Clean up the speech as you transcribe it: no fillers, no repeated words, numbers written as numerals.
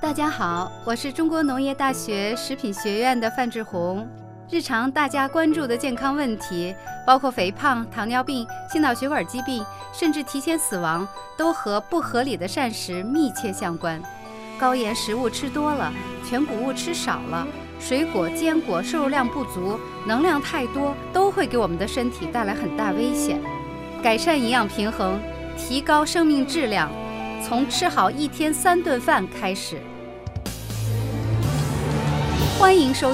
大家好，我是中国农业大学食品学院的范志红。日常大家关注的健康问题，包括肥胖、糖尿病、心脑血管疾病，甚至提前死亡，都和不合理的膳食密切相关。高盐食物吃多了，全谷物吃少了，水果、坚果摄入量不足，能量太多，都会给我们的身体带来很大危险。改善营养平衡，提高生命质量，从吃好1天3顿饭开始。欢迎收